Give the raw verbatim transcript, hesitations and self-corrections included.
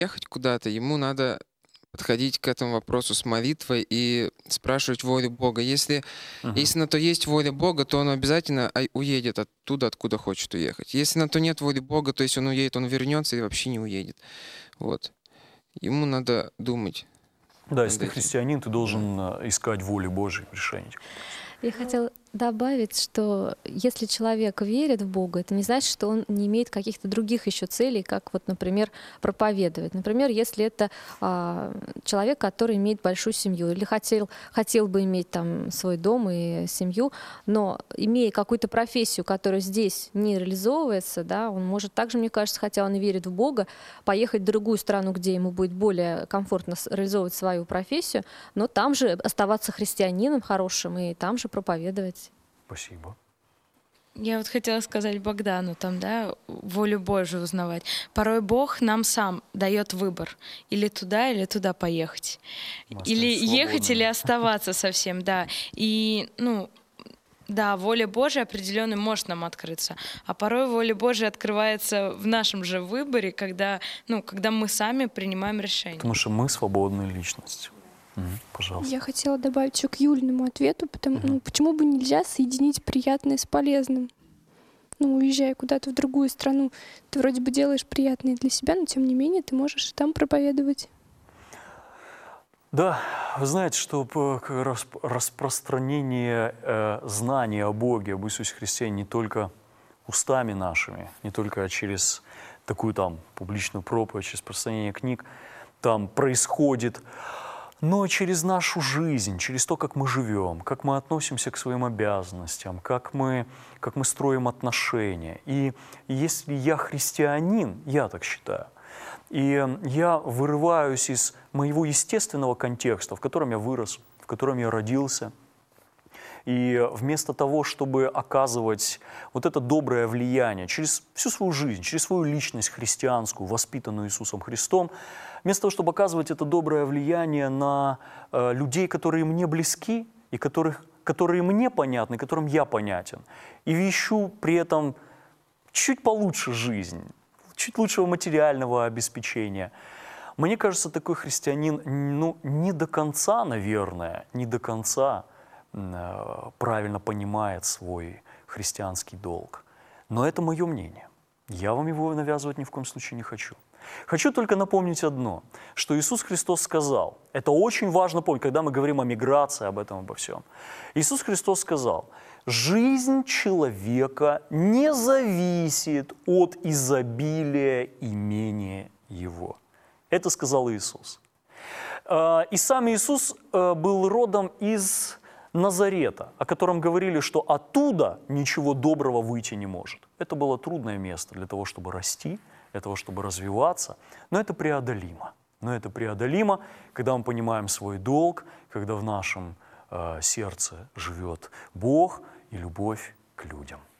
ехать куда-то, ему надо подходить к этому вопросу с молитвой и спрашивать волю Бога. Если, Мгм. если на то есть воля Бога, то он обязательно а, уедет оттуда, откуда хочет уехать. Если на то нет воли Бога, то есть он уедет, он вернется и вообще не уедет. Вот. Ему надо думать Да, если над ты этим. христианин, ты Да. должен э, искать воли Божьей в решении этих вопросов. Я хотела добавить, что если человек верит в Бога, это не значит, что он не имеет каких-то других еще целей, как вот, например, проповедовать. Например, если это а, человек, который имеет большую семью или хотел, хотел бы иметь там свой дом и семью, но имея какую-то профессию, которая здесь не реализовывается, да, он может также, мне кажется, хотя он и верит в Бога, поехать в другую страну, где ему будет более комфортно с- реализовывать свою профессию, но там же оставаться христианином хорошим и там же проповедовать. Спасибо. Я вот хотела сказать Богдану, там, да, волю Божию узнавать. Порой Бог нам сам дает выбор. Или туда, или туда поехать. Мы Или остаемся ехать, или свободными. оставаться совсем, да. И, ну, да, воля Божия определенно может нам открыться. А порой воля Божия открывается в нашем же выборе, когда, ну, когда мы сами принимаем решение. Потому что мы свободные личности. Мгм. Пожалуйста. Я хотела добавить еще к Юлиному ответу, потому, Мгм. ну, почему бы нельзя соединить приятное с полезным? Ну, уезжая куда-то в другую страну, ты вроде бы делаешь приятное для себя, но тем не менее ты можешь и там проповедовать. Да, вы знаете, что по- к- расп- распространение э, знаний о Боге, об Иисусе Христе не только устами нашими, не только через такую там публичную проповедь, через распространение книг, там происходит, но и через нашу жизнь, через то, как мы живем, как мы относимся к своим обязанностям, как мы, как мы строим отношения. И если я христианин, я так считаю, и я вырываюсь из моего естественного контекста, в котором я вырос, в котором я родился, и вместо того, чтобы оказывать вот это доброе влияние через всю свою жизнь, через свою личность христианскую, воспитанную Иисусом Христом, вместо того, чтобы оказывать это доброе влияние на э, людей, которые мне близки и которых, которые мне понятны, которым я понятен, и ищу при этом чуть получше жизнь, чуть лучшего материального обеспечения. Мне кажется, такой христианин, ну, не до конца, наверное, не до конца э, правильно понимает свой христианский долг. Но это мое мнение. Я вам его навязывать ни в коем случае не хочу. Хочу только напомнить одно, что Иисус Христос сказал, это очень важно помнить, когда мы говорим о миграции, об этом, обо всем. Иисус Христос сказал, жизнь человека не зависит от изобилия имения его. Это сказал Иисус. Э, И сам Иисус э, был родом из Назарета, о котором говорили, что оттуда ничего доброго выйти не может. Это было трудное место для того, чтобы расти, для того, чтобы развиваться, но это преодолимо. Но это преодолимо, когда мы понимаем свой долг, когда в нашем э, сердце живет Бог и любовь к людям.